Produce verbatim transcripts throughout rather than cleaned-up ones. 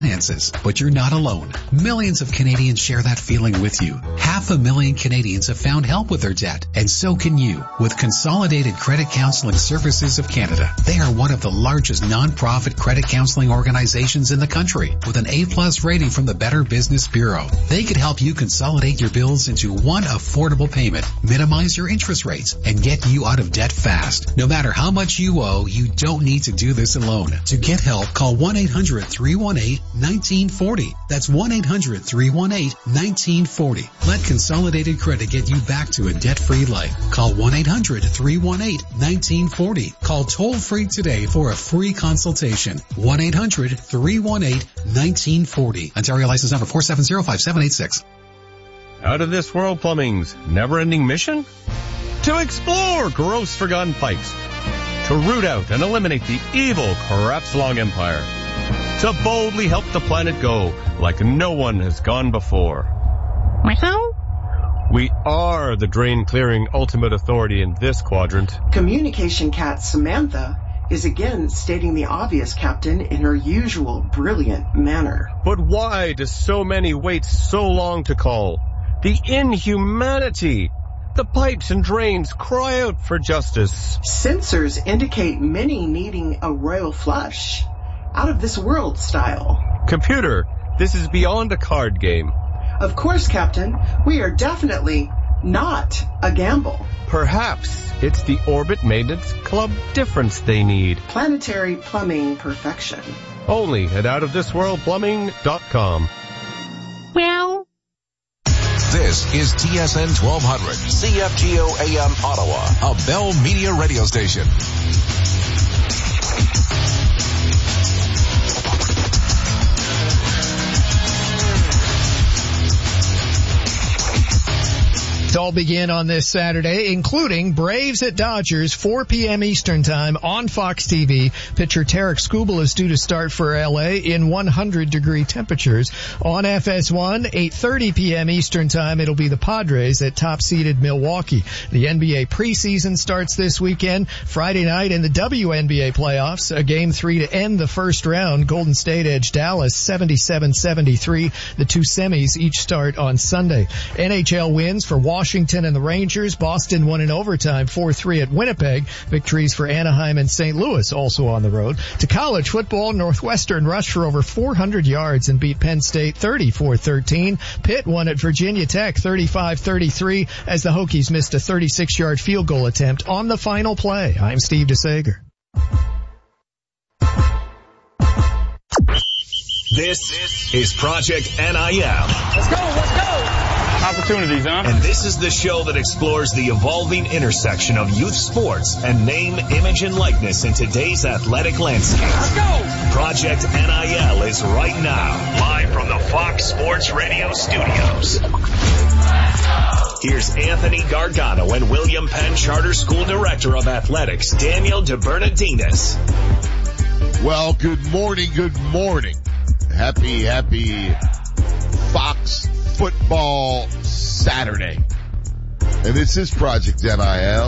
finances, but you're not alone. Millions of Canadians share that feeling with you. Half a million Canadians have found help with their debt, and so can you with Consolidated Credit Counseling Services of Canada. They are one of the largest non-profit credit counseling organizations in the country with an A-plus rating from the Better Business Bureau. They could help you consolidate your bills into one affordable payment, minimize your interest rates, and get you out of debt fast. No matter how much you owe, you don't need to do this alone. To get help, call one eight hundred three one eight nineteen forty. That's one eight hundred three one eight nineteen forty. Let Consolidated Credit get you back to a debt-free life. Call one eight hundred three one eight nineteen forty. Call toll-free today for a free consultation. one eight hundred three one eight nineteen forty. Ontario license number four seven zero five seven eight six. Out of This World Plumbing's never-ending mission? To explore gross forgotten pipes. To root out and eliminate the evil Crapslong Empire. To boldly help the planet go like no one has gone before. We are the drain-clearing ultimate authority in this quadrant. Communication cat Samantha is again stating the obvious, Captain, in her usual brilliant manner. But why do so many wait so long to call? The inhumanity! The pipes and drains cry out for justice. Sensors indicate many needing a royal flush. Out of this world style. Computer, this is beyond a card game. Of course, Captain. We are definitely not a gamble. Perhaps it's the Orbit Maintenance Club difference they need. Planetary plumbing perfection. Only at out of this world plumbing dot com. Well... This is T S N twelve hundred, C F G O A M Ottawa, a Bell Media radio station. It all begin on this Saturday, including Braves at Dodgers, four p.m. Eastern Time on Fox T V. Pitcher Tarek Skubal is due to start for L A in one hundred degree temperatures. On F S one, eight thirty p.m. Eastern Time, it'll be the Padres at top-seeded Milwaukee. The N B A preseason starts this weekend. Friday night in the W N B A playoffs, a game three to end the first round. Golden State edged Dallas seventy-seven seventy-three. The two semis each start on Sunday. N H L wins for Washington. Washington and the Rangers. Boston won in overtime four three at Winnipeg. Victories for Anaheim and Saint Louis also on the road. To college football, Northwestern rushed for over four hundred yards and beat Penn State thirty-four thirteen. Pitt won at Virginia Tech thirty-five thirty-three as the Hokies missed a thirty-six yard field goal attempt on the final play. I'm Steve DeSager. This is Project N I L. Let's go, let's go. Opportunities, huh? And this is the show that explores the evolving intersection of youth sports and name, image, and likeness in today's athletic landscape. Let's go! Project N I L is right now, live from the Fox Sports Radio studios. Here's Anthony Gargano and William Penn Charter School Director of Athletics, Daniel DeBernardinis. Well, good morning, good morning. Happy, happy Fox Football Saturday. And this is Project N I L.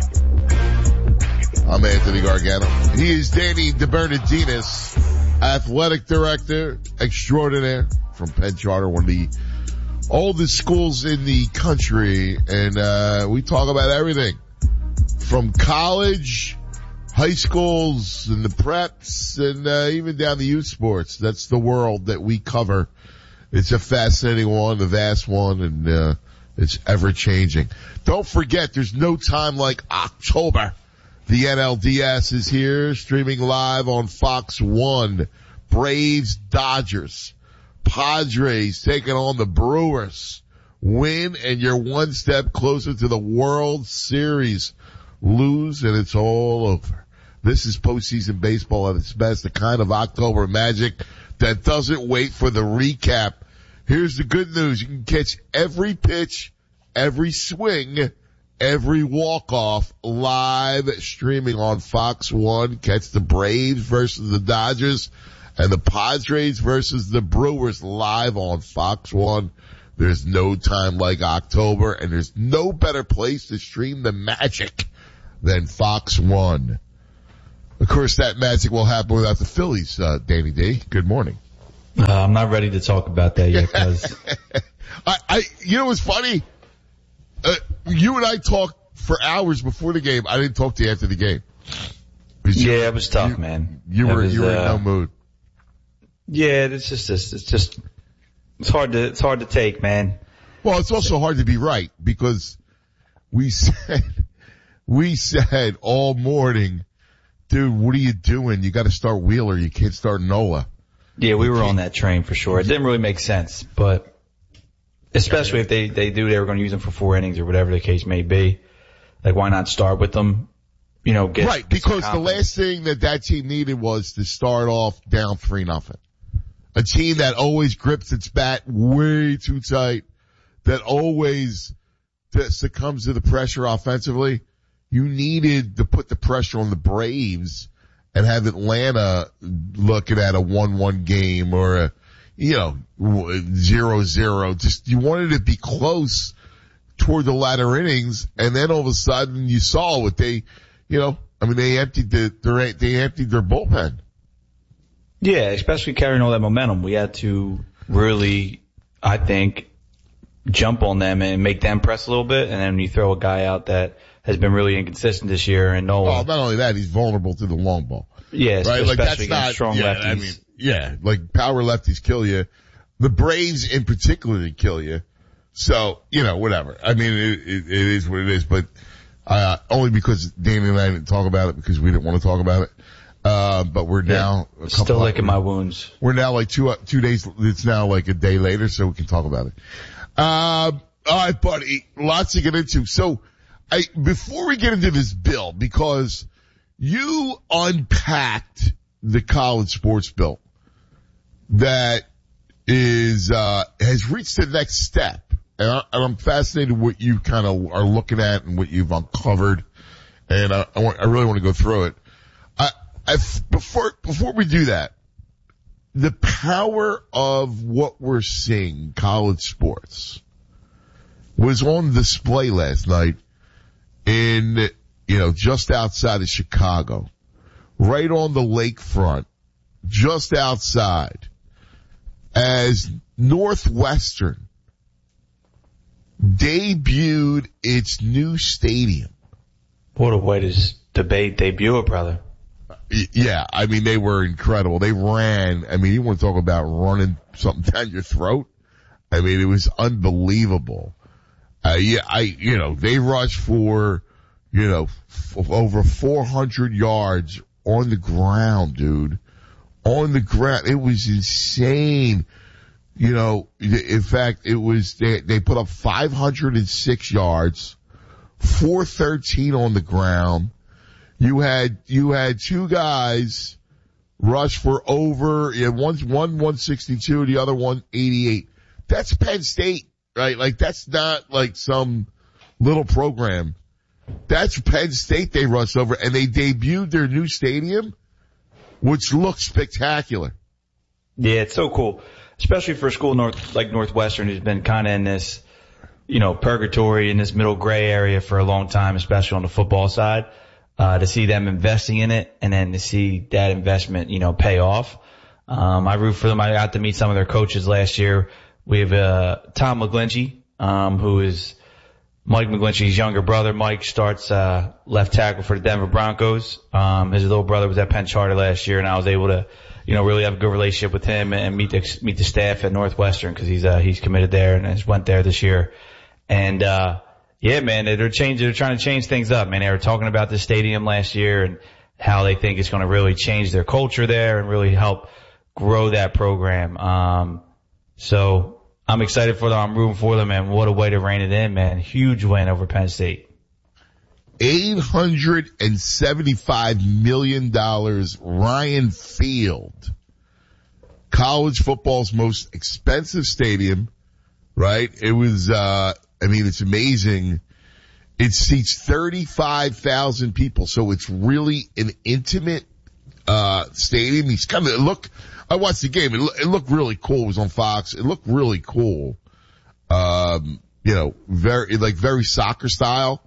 I'm Anthony Gargano. He is Danny DeBernardinis, Athletic Director Extraordinaire from Penn Charter, one of the oldest schools in the country. And uh we talk about everything from college, high schools, and the preps, and uh, even down to youth sports. That's the world that we cover. It's a fascinating one, a vast one, and uh it's ever-changing. Don't forget, there's no time like October. The N L D S is here, streaming live on Fox one. Braves, Dodgers, Padres taking on the Brewers. Win, and you're one step closer to the World Series. Lose, and it's all over. This is postseason baseball at its best, the kind of October magic that doesn't wait for the recap. Here's the good news. You can catch every pitch, every swing, every walk-off live streaming on Fox one. Catch the Braves versus the Dodgers and the Padres versus the Brewers live on Fox one. There's no time like October, and there's no better place to stream the magic than Fox one. Of course, that magic will happen without the Phillies, uh, Danny D. Good morning. Uh, I'm not ready to talk about that yet, because I, I, you know what's funny? Uh, you and I talked for hours before the game. I didn't talk to you after the game. Yeah, you, it was tough, you, man. You were, was, you were uh, in no mood. Yeah, it's just, it's, it's just, it's hard to, it's hard to take, man. Well, it's also hard to be right, because we said, we said all morning, dude, what are you doing? You got to start Wheeler. You can't start Nola. Yeah, we were on that train for sure. It didn't really make sense, but especially if they, they do, they were going to use them for four innings or whatever the case may be. Like, why not start with them? You know, get, right, get because the last thing that that team needed was to start off down three nothing. A team that always grips its bat way too tight, that always succumbs to the pressure offensively. You needed to put the pressure on the Braves and have Atlanta looking at a one one game or a, you know, zero zero. Just, you wanted to be close toward the latter innings, and then all of a sudden you saw what they, you know, I mean, they emptied the, their, they emptied their bullpen. Yeah, especially carrying all that momentum. We had to really, I think, jump on them and make them press a little bit, and then when you throw a guy out that has been really inconsistent this year, and Nola. Oh, not only that, he's vulnerable to the long ball. Yeah, right? especially Like, that's against not, strong yeah, lefties. I mean, yeah, like power lefties kill you. The Braves in particular kill you. So, you know, whatever. I mean, it, it, it is what it is, but, uh, only because Danny and I didn't talk about it because we didn't want to talk about it. Uh, but we're now yeah, a couple still of, licking my wounds. We're now like two, two days, it's now like a day later, so we can talk about it. Um, all right, buddy, lots to get into. So, I, before we get into this bill, because you unpacked the college sports bill that is, uh, has reached the next step. And, I, and I'm fascinated what you kind of are looking at and what you've uncovered. And I, I, want, I really want to go through it. I, I, before, before we do that, the power of what we're seeing, college sports, was on display last night in, you know, just outside of Chicago, right on the lakefront, just outside, as Northwestern debuted its new stadium. What a way to debate debut it, brother. Yeah, I mean, they were incredible. They ran, I mean, you want to talk about running something down your throat? I mean, it was unbelievable. Uh, yeah, I, you know, they rushed for, you know, f- over four hundred yards on the ground, dude. On the ground. It was insane. You know, in fact, it was, they, they put up five hundred six yards, four thirteen on the ground. You had, you had two guys rush for over, yeah, one's one one sixty-two, the other one eighty-eight. That's Penn State. Right, like that's not like some little program. That's Penn State they rushed over, and they debuted their new stadium, which looks spectacular. Yeah, it's so cool, especially for a school north like Northwestern, who's been kind of in this, you know, purgatory in this middle gray area for a long time, especially on the football side. Uh, to see them investing in it, and then to see that investment, you know, pay off. Um, I root for them. I got to meet some of their coaches last year. We have, uh, Tom McGlinchey, um, who is Mike McGlinchey's younger brother. Mike starts, uh, left tackle for the Denver Broncos. Um, his little brother was at Penn Charter last year, and I was able to, you know, really have a good relationship with him and meet the, meet the staff at Northwestern, cause he's, uh, he's committed there and has went there this year. And, uh, yeah, man, they're changing, they're trying to change things up, man. They were talking about the stadium last year and how they think it's going to really change their culture there and really help grow that program. Um, so, I'm excited for them. I'm rooting for them, and what a way to rein it in, man. Huge win over Penn State. eight hundred seventy-five million dollars, Ryan Field. College football's most expensive stadium, right? It was, uh, I mean, it's amazing. It seats thirty-five thousand people, so it's really an intimate, uh, stadium. He's kind of, look, I watched the game. It, it looked really cool. It was on Fox. It looked really cool. Um, you know, very, like very soccer style.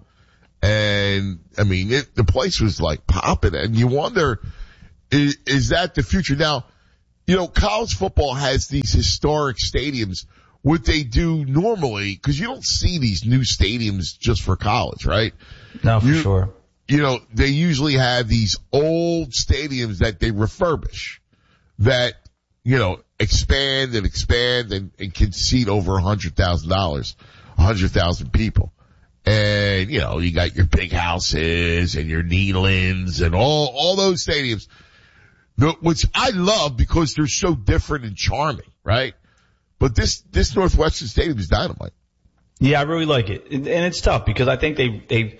And I mean, it, the place was like popping, and you wonder, is, is that the future? Now, you know, college football has these historic stadiums. What they do normally, because you don't see these new stadiums just for college, right? No, for you, sure. You know, they usually have these old stadiums that they refurbish that, you know, expand and expand and, and can seat over a hundred thousand dollars, a hundred thousand people. And, you know, you got your big houses and your Neylands and all, all those stadiums, which I love because they're so different and charming, right? But this, this Northwestern Stadium is dynamite. Yeah, I really like it. And it's tough because I think they, they've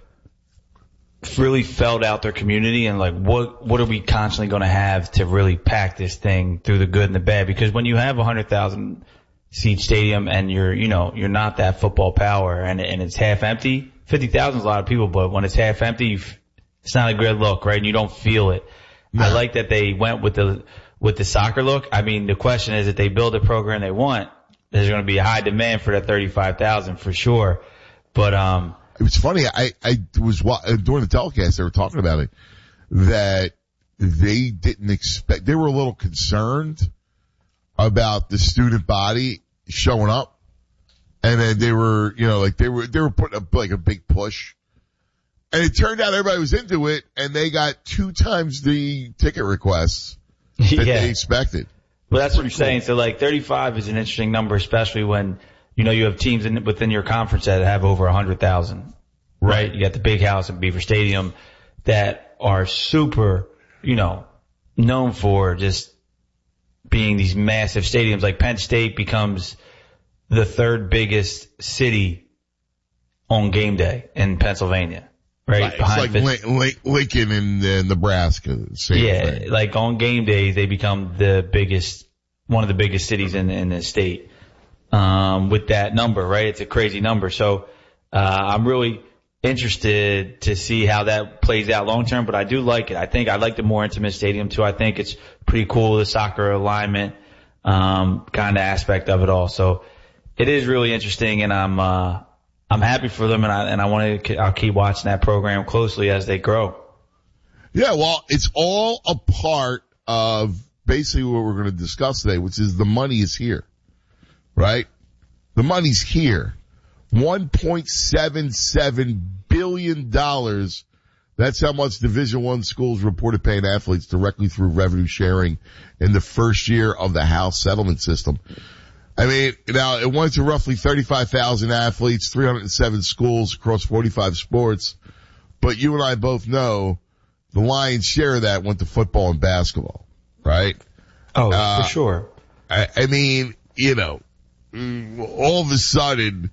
really felt out their community and like, what, what are we constantly going to have to really pack this thing through the good and the bad? Because when you have a hundred thousand seat stadium and you're, you know, you're not that football power and, and it's half empty, fifty thousand is a lot of people, but when it's half empty, you, it's not a good look, right? And you don't feel it. No. I like that they went with the, with the soccer look. I mean, the question is if they build a program they want, there's going to be a high demand for that thirty-five thousand for sure. But, um, it was funny. I, I was during the telecast, they were talking about it, that they didn't expect, they were a little concerned about the student body showing up. And then they were, you know, like they were, they were putting up like a big push. And it turned out everybody was into it and they got two times the ticket requests that yeah. they expected. Well, that's what I'm cool. saying. So like thirty-five is an interesting number, especially when, you know, you have teams in, within your conference that have over a hundred thousand, right? right? You got the Big House and Beaver Stadium that are super, you know, known for just being these massive stadiums. Like Penn State becomes the third biggest city on game day in Pennsylvania, right? right. It's like Lin- Lin- Lincoln in uh, Nebraska. Same yeah, thing. Like on game days, they become the biggest, one of the biggest cities in, in the state. Um, with that number, right? It's a crazy number. So, uh, I'm really interested to see how that plays out long term, but I do like it. I think I like the more intimate stadium too. I think it's pretty cool, the soccer alignment, um, kind of aspect of it all. So it is really interesting and I'm, uh, I'm happy for them and I, and I want to, I'll keep watching that program closely as they grow. Yeah, well, it's all a part of basically what we're going to discuss today, which is the money is here. Right? The money's here. one point seven seven billion dollars. That's how much Division One schools reported paying athletes directly through revenue sharing in the first year of the House settlement system. I mean, now it went to roughly thirty-five thousand athletes, three hundred seven schools across forty-five sports. But you and I both know the lion's share of that went to football and basketball. Right? Oh, uh, for sure. I, I mean, you know, all of a sudden,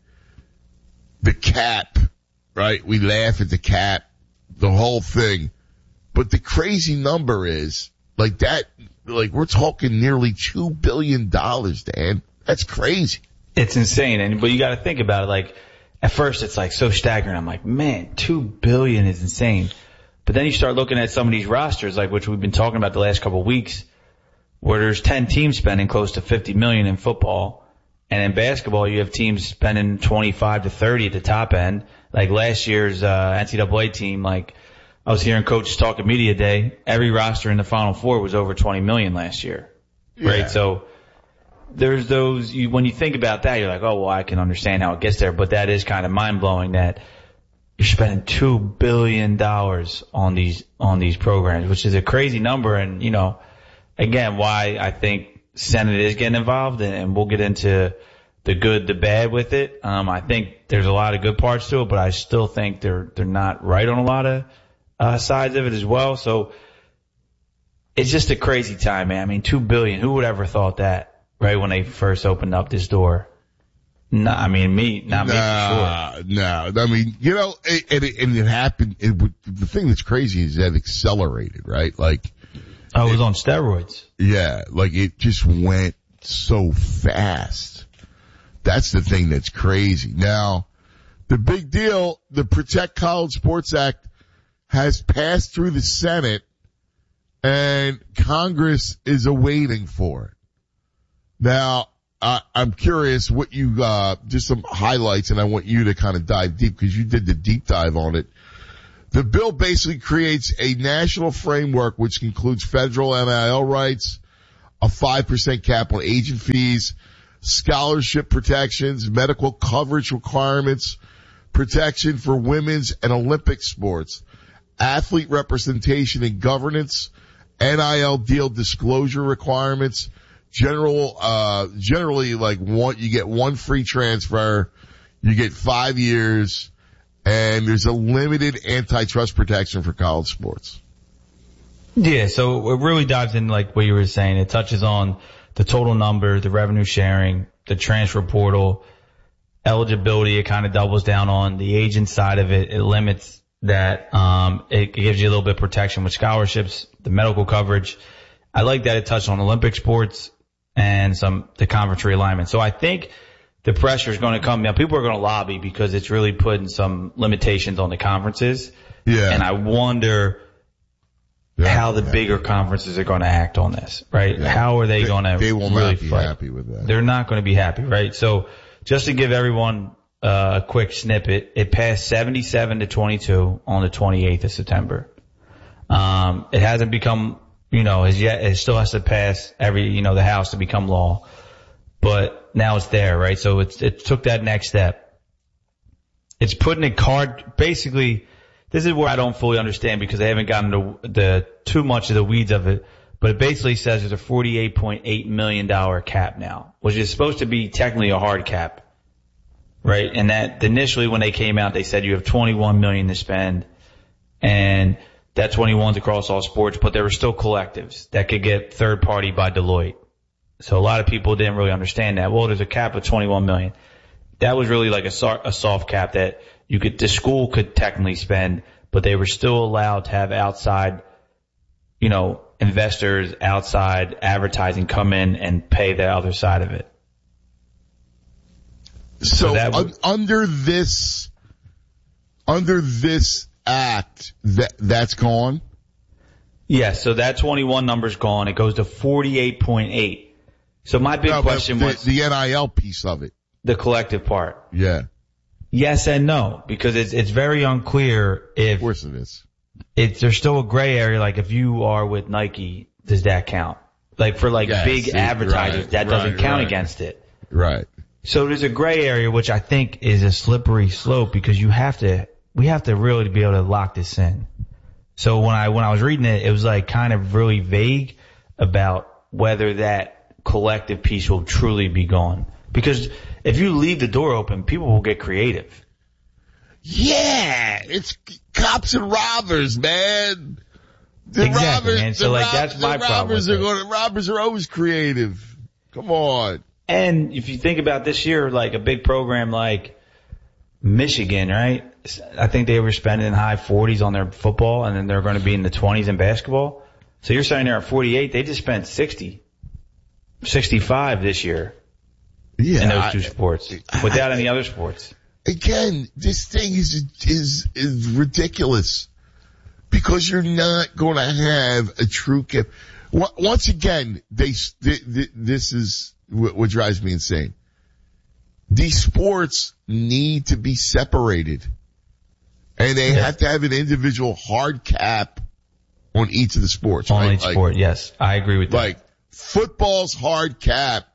the cap, right? We laugh at the cap, the whole thing. But the crazy number is, like that, like we're talking nearly two billion dollars, Dan. That's crazy. It's insane. And, but you gotta think about it, like, at first it's like so staggering. I'm like, man, two billion is insane. But then you start looking at some of these rosters, like, which we've been talking about the last couple of weeks, where there's ten teams spending close to fifty million in football. And in basketball, you have teams spending twenty-five to thirty at the top end. Like last year's uh, N C double A team, like I was hearing coaches talk at media day, every roster in the Final Four was over twenty million last year. Yeah. Right? So there's those, you, when you think about that, you're like, oh, well, I can understand how it gets there. But that is kind of mind blowing that you're spending two billion dollars on these, on these programs, which is a crazy number. And, you know, again, why I think Senate is getting involved, and, and we'll get into the good, the bad with it. Um, I think there's a lot of good parts to it, but I still think they're they're not right on a lot of uh, sides of it as well. So it's just a crazy time, man. I mean, two billion. Who would ever thought that, right, when they first opened up this door? No, I mean me, not me nah, for sure. No, I mean, you know, it, and, it, and it happened. It, the thing that's crazy is that it accelerated, right? Like. Oh, it was on steroids. Yeah, like it just went so fast. That's the thing that's crazy. Now, the big deal, the Protect College Sports Act has passed through the Senate and Congress is awaiting for it. Now, I, I'm curious what you, uh, just some highlights, and I want you to kind of dive deep because you did the deep dive on it. The bill basically creates a national framework which includes federal N I L rights, a five percent cap on agent fees, scholarship protections, medical coverage requirements, protection for women's and Olympic sports, athlete representation and governance, N I L deal disclosure requirements, general, uh, generally like one, you get one free transfer, you get five years, and there's a limited antitrust protection for college sports. Yeah, so it really dives in like what you were saying. It touches on the total number, the revenue sharing, the transfer portal, eligibility. It kind of doubles down on the agent side of it. It limits that. Um, it gives you a little bit of protection with scholarships, the medical coverage. I like that it touched on Olympic sports and some the conference realignment. So I think the pressure is going to come. Now people are going to lobby because it's really putting some limitations on the conferences. Yeah. And I wonder yeah, how the yeah. bigger conferences are going to act on this, right? Yeah. How are they, they going to They will really not be fight? happy with that. They're not going to be happy, right? So just to give everyone uh, a quick snippet, it passed seventy-seven to twenty-two on the twenty-eighth of September. Um, it hasn't become, you know, as yet, it still has to pass every, you know, the House to become law, but now it's there, right? So it's, it took that next step. It's putting a card, basically, this is where I don't fully understand because I haven't gotten to the, too much of the weeds of it, but it basically says there's a forty-eight point eight million dollars cap now, which is supposed to be technically a hard cap, right? And that initially when they came out, they said you have twenty-one million dollars to spend, and that twenty-one's across all sports, but there were still collectives that could get third party by Deloitte. So a lot of people didn't really understand that. Well, there's a cap of twenty-one million dollars. That was really like a, a soft cap that you could, the school could technically spend, but they were still allowed to have outside, you know, investors, outside advertising come in and pay the other side of it. So, so that un- under this, under this act, that that's gone? Yes, so that twenty-one number's gone. It goes to forty-eight point eight. So my big no, question the, was the N I L piece of it. The collective part. Yeah. Yes and no, because it's it's very unclear if. Of course it is. It's there's still a gray area. Like if you are with Nike, does that count? Like for like yes, big see, advertisers, right, that doesn't right, count right. against it. Right. So there's a gray area, which I think is a slippery slope because you have to, we have to really be able to lock this in. So when I when I was reading it, it was like kind of really vague about whether that collective piece will truly be gone. Because if you leave the door open, people will get creative. Yeah, it's cops and robbers, man. The exactly, robbers, man. So the like rob- that's my the problem. Robbers with are it. going. Robbers are always creative. Come on. And if you think about this year, like a big program like Michigan, right? I think they were spending high forties on their football, and then they're going to be in the twenties in basketball. So you're saying they're at forty-eight. They just spent sixty, sixty-five this year Yeah, in those two I, sports without I, any other sports. Again, this thing is is is ridiculous because you're not going to have a true cap. Once again, they, they, they this is what, what drives me insane. These sports need to be separated, and they yeah. have to have an individual hard cap on each of the sports. On right? each like, sport, yes, I agree with that. Like football's hard cap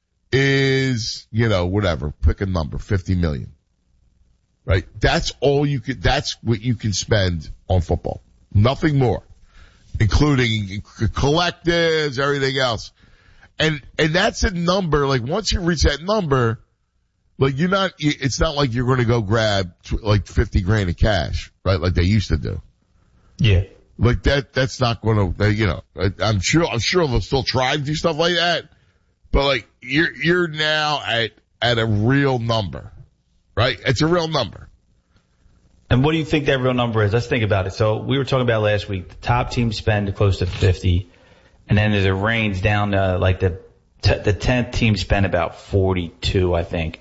is, you know, whatever, pick a number, fifty million. Right? That's all you could, that's what you can spend on football. Nothing more. Including collectives, everything else. And, and that's a number, like once you reach that number, like you're not, it's not like you're going to go grab like fifty grand in cash, right? Like they used to do. Yeah. Like that, that's not going to, you know, I'm sure, I'm sure they'll still try to do stuff like that. But like you're, you're now at, at a real number. Right? It's a real number. And what do you think that real number is? Let's think about it. So we were talking about last week, the top teams spend close to fifty, and then there's a range down to like the t- the tenth team spend about forty-two, I think.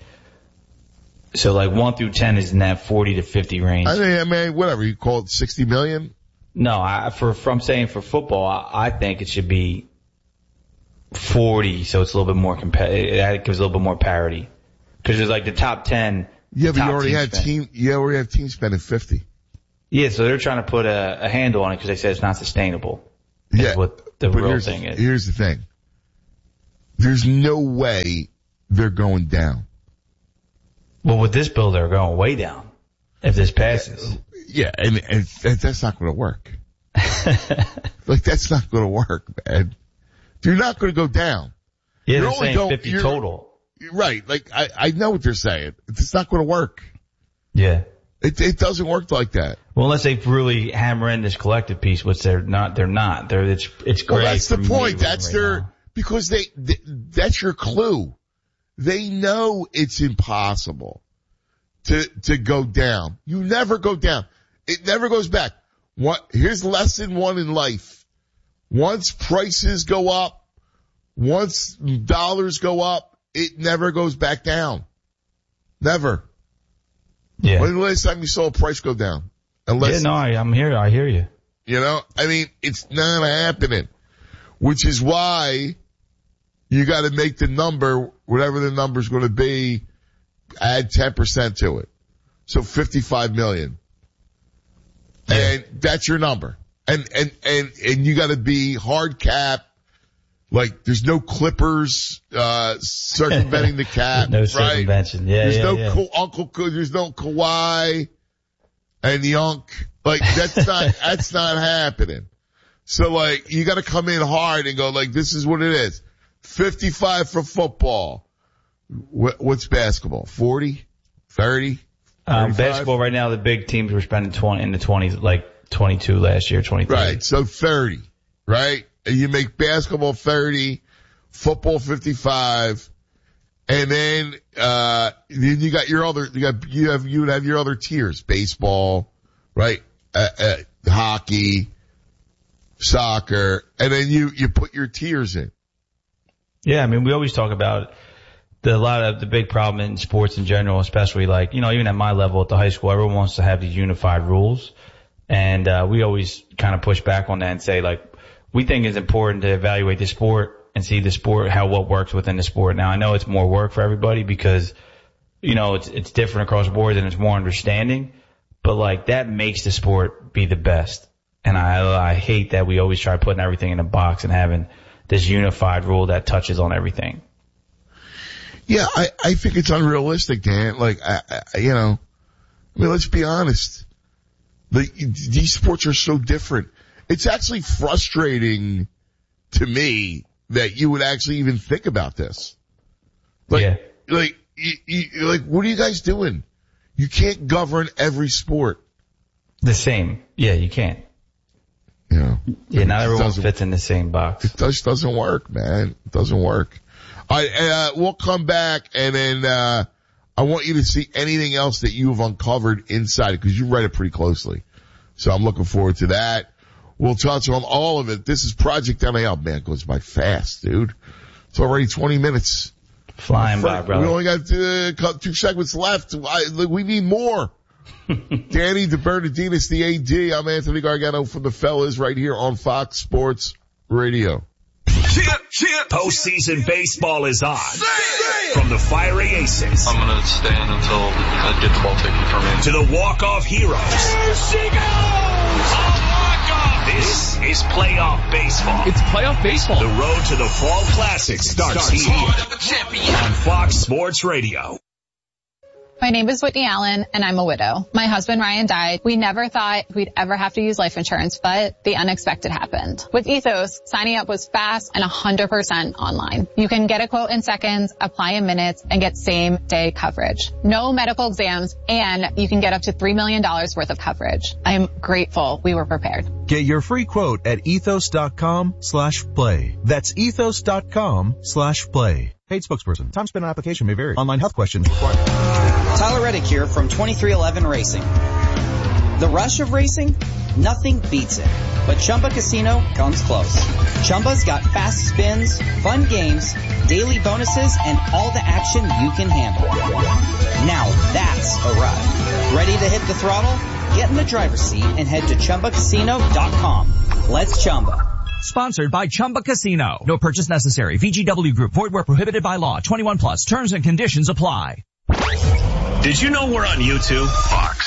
So like one through ten is in that forty to fifty range. I mean, I mean, whatever you call it, sixty million. No, I, for from saying for football, I, I think it should be forty, so it's a little bit more competitive. That gives a little bit more parity because there's like the top ten. Yeah, but you already had team. You already have teams spending fifty. Yeah, so they're trying to put a, a handle on it because they said it's not sustainable. Yeah, what the but real here's thing the, is. Here's the thing: there's no way they're going down. Well, with this bill, they're going way down if this passes. Yeah, and, and that's not going to work. Like, that's not going to work, man. You're not going to go down. Yeah, you're they're saying going, fifty total. Right. Like, I, I know what they're saying. It's not going to work. Yeah. It, it doesn't work like that. Well, unless they really hammer in this collective piece, which they're not, they're not. They're, it's, it's great. Well, that's the point. That's right their, now. because they, they, that's your clue. They know it's impossible to, to go down. You never go down. It never goes back. What, here's lesson one in life. Once prices go up, once dollars go up, it never goes back down. Never. Yeah. When was the last time you saw a price go down? Unless, yeah, no, I, I'm here. I hear you. You know, I mean, it's not happening, which is why you got to make the number, whatever the number's going to be, add ten percent to it. So fifty-five million. Yeah. And that's your number. And, and, and, and you got to be hard cap. Like, there's no Clippers, uh, circumventing the cap. no right? circumvention. Yeah, There's yeah, no yeah. Ka- Uncle, Ka- there's no Kawhi and the Unk. Like, that's not, that's not happening. So like, you gotta come in hard and go like, this is what it is. fifty-five for football. What, what's basketball? forty? thirty? Um, basketball right now, the big teams were spending twenty in the twenties, like twenty-two last year, twenty-three. Right. So thirty, right? And you make basketball thirty, football fifty-five, and then, uh, then you got your other, you got, you have, you would have your other tiers, baseball, right? Uh, uh, hockey, soccer, and then you, you put your tiers in. Yeah. I mean, we always talk about the, a lot of the big problem in sports in general, especially like, you know, even at my level at the high school, everyone wants to have these unified rules. And, uh, we always kind of push back on that and say like, we think it's important to evaluate the sport and see the sport, how what works within the sport. Now, I know it's more work for everybody because, you know, it's it's different across the board and it's more understanding, but like that makes the sport be the best. And I I hate that we always try putting everything in a box and having this unified rule that touches on everything. Yeah, I I think it's unrealistic, Dan. Like, I, I you know, I mean, let's be honest. The, these sports are so different. It's actually frustrating to me that you would actually even think about this. Like, yeah. like, you, you, like, what are you guys doing? You can't govern every sport. The same. Yeah, you can't. You know, yeah, not everyone doesn't- fits in the same box. It just doesn't work, man. It doesn't work. All right, uh, we'll come back and then, uh, I want you to see anything else that you've uncovered inside it because you read it pretty closely. So I'm looking forward to that. We'll touch on all of it. This is Project N A L. Man, it goes by fast, dude. It's already twenty minutes. Flying by, brother. We only got uh, two segments left. I, we need more. Danny DeBernardinis, the A D. I'm Anthony Gargano from the Fellas right here on Fox Sports Radio. Postseason baseball is on. From the fiery aces. I'm going to stand until I get the ball taken from me. To the walk-off heroes. Here she goes! A walk-off! This is playoff baseball. It's playoff baseball. The road to the Fall Classic starts here on Fox Sports Radio. My name is Whitney Allen, and I'm a widow. My husband, Ryan, died. We never thought we'd ever have to use life insurance, but the unexpected happened. With Ethos, signing up was fast and one hundred percent online. You can get a quote in seconds, apply in minutes, and get same-day coverage. No medical exams, and you can get up to three million dollars worth of coverage. I am grateful we were prepared. Get your free quote at ethos.com slash play. That's ethos.com slash play. Paid spokesperson. Time spent on application may vary. Online health questions required. Tyler Reddick here from twenty-three eleven Racing. The rush of racing? Nothing beats it. But Chumba Casino comes close. Chumba's got fast spins, fun games, daily bonuses, and all the action you can handle. Now that's a ride. Ready to hit the throttle? Get in the driver's seat and head to Chumba Casino dot com. Let's Chumba. Sponsored by Chumba Casino. No purchase necessary. V G W Group. Void where prohibited by law. twenty-one plus. Terms and conditions apply. Did you know we're on YouTube? Fox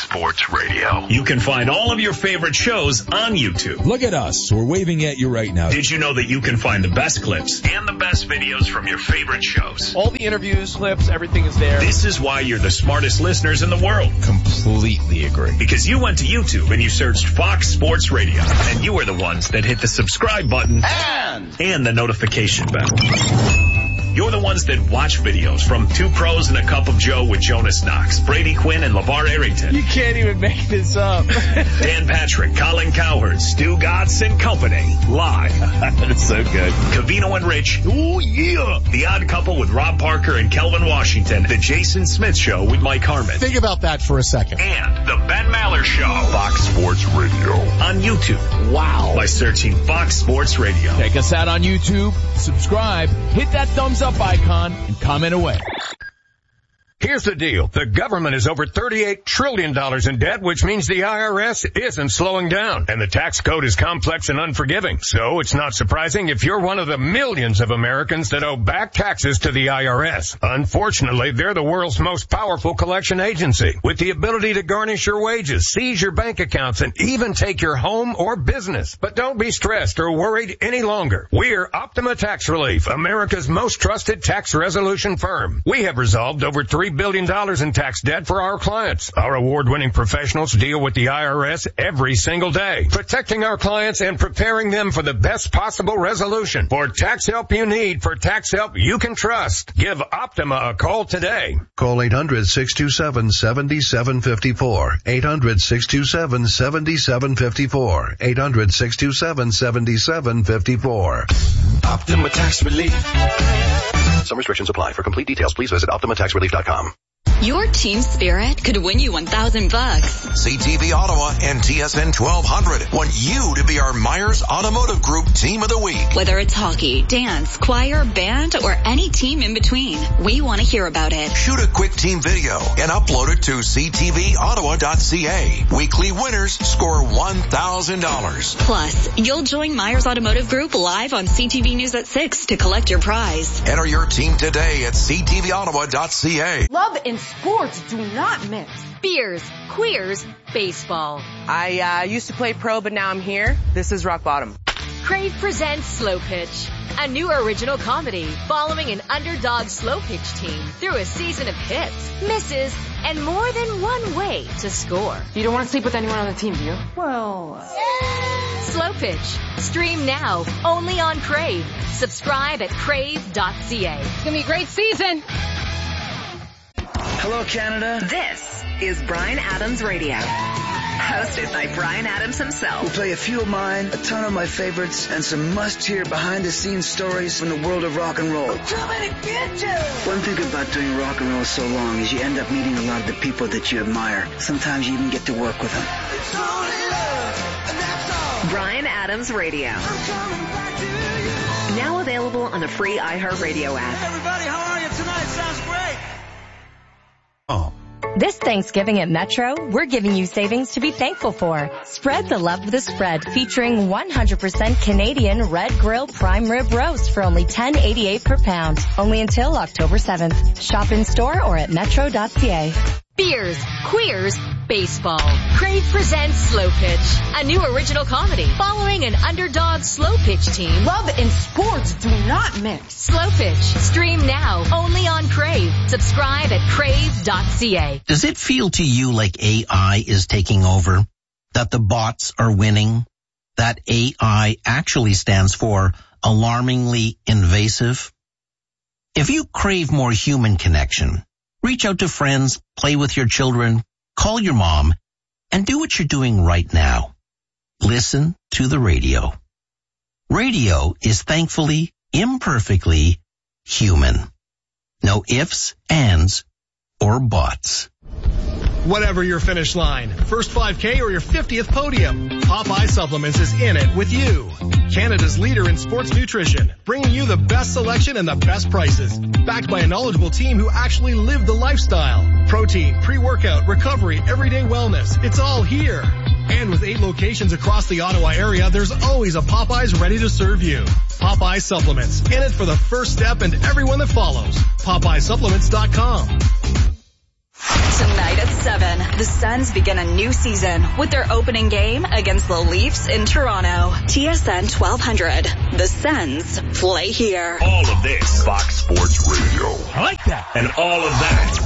Sports Radio. You can find all of your favorite shows on YouTube. Look at us. We're waving at you right now. Did you know that you can find the best clips and the best videos from your favorite shows? All the interviews, clips, everything is there. This is why you're the smartest listeners in the world. Completely agree. Because you went to YouTube and you searched Fox Sports Radio, and you are the ones that hit the subscribe button and, and the notification bell. You're the ones that watch videos from Two Pros and a Cup of Joe with Jonas Knox, Brady Quinn, and LeVar Arrington. You can't even make this up. Dan Patrick, Colin Cowherd, Stu Gatz and Company. Live. That's so good. Covino and Rich. Oh, yeah. The Odd Couple with Rob Parker and Kelvin Washington. The Jason Smith Show with Mike Harmon. Think about that for a second. And the Ben Maller Show. Fox Sports Radio. On YouTube. Wow. By searching Fox Sports Radio. Check us out on YouTube. Subscribe. Hit that thumbs up icon and comment away. Here's the deal. The government is over thirty-eight trillion dollars in debt, which means the I R S isn't slowing down. And the tax code is complex and unforgiving. So it's not surprising if you're one of the millions of Americans that owe back taxes to the I R S. Unfortunately, they're the world's most powerful collection agency, with the ability to garnish your wages, seize your bank accounts, and even take your home or business. But don't be stressed or worried any longer. We're Optima Tax Relief, America's most trusted tax resolution firm. We have resolved over three billion dollars in tax debt for our clients. Our award-winning professionals deal with the I R S every single day, protecting our clients and preparing them for the best possible resolution. For tax help you need, for tax help you can trust, give Optima a call today. Call eight hundred, six two seven, seven seven five four. eight hundred, six two seven, seven seven five four. eight hundred, six two seven, seven seven five four. Optima Tax Relief. Some restrictions apply. For complete details, please visit optima tax relief dot com. Your team spirit could win you one thousand bucks. C T V Ottawa and T S N twelve hundred want you to be our Myers Automotive Group Team of the Week. Whether it's hockey, dance, choir, band, or any team in between, we want to hear about it. Shoot a quick team video and upload it to c t v ottawa dot c a. Weekly winners score one thousand dollars. Plus, you'll join Myers Automotive Group live on C T V News at six to collect your prize. Enter your team today at c t v ottawa dot c a. Love and sports do not mix. Beers, queers, baseball. I uh, used to play pro, but now I'm here. This is rock bottom. Crave presents Slow Pitch, a new original comedy following an underdog slow pitch team through a season of hits, misses, and more than one way to score. You don't want to sleep with anyone on the team, do you? Well, uh... Slow Pitch. Stream now, only on Crave. Subscribe at crave dot c a. It's gonna be a great season. Hello, Canada. This is Bryan Adams Radio, hosted by Bryan Adams himself. We'll play a few of mine, a ton of my favorites, and some must-hear behind-the-scenes stories from the world of rock and roll. I'm coming to get you! One thing about doing rock and roll so long is you end up meeting a lot of the people that you admire. Sometimes you even get to work with them. It's only love, and that's all. Bryan Adams Radio. I'm coming back to you. Now available on the free iHeartRadio app. Hey, everybody, how are you tonight? Sounds great. Oh. This Thanksgiving at Metro, we're giving you savings to be thankful for. Spread the love with a spread featuring one hundred percent Canadian Red Grill Prime Rib Roast for only ten eighty-eight per pound. Only until October seventh. Shop in store or at metro dot c a. Beers, queers, baseball. Crave presents Slow Pitch, a new original comedy following an underdog slow pitch team. Love and sports do not mix. Slow Pitch. Stream now, only on Crave. Subscribe at crave dot c a. Does it feel to you like A I is taking over? That the bots are winning? That A I actually stands for alarmingly invasive? If you crave more human connection, reach out to friends, play with your children, call your mom, and do what you're doing right now. Listen to the radio. Radio is thankfully, imperfectly human. No ifs, ands, or buts. Whatever your finish line, first five K or your fiftieth podium, Popeye Supplements is in it with you. Canada's leader in sports nutrition, bringing you the best selection and the best prices. Backed by a knowledgeable team who actually live the lifestyle. Protein, pre-workout, recovery, everyday wellness. It's all here. And with eight locations across the Ottawa area, there's always a Popeyes ready to serve you. Popeye Supplements, in it for the first step and everyone that follows. Popeye Supplements dot com. Tonight at seven, the Sens begin a new season with their opening game against the Leafs in Toronto. T S N twelve hundred. The Sens play here. All of this, Fox Sports Radio. I like that. And all of that